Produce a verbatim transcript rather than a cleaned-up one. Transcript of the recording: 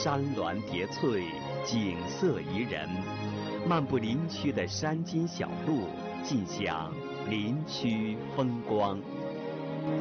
山峦叠翠，景色宜人。漫步林区的山间小路，尽享林区风光。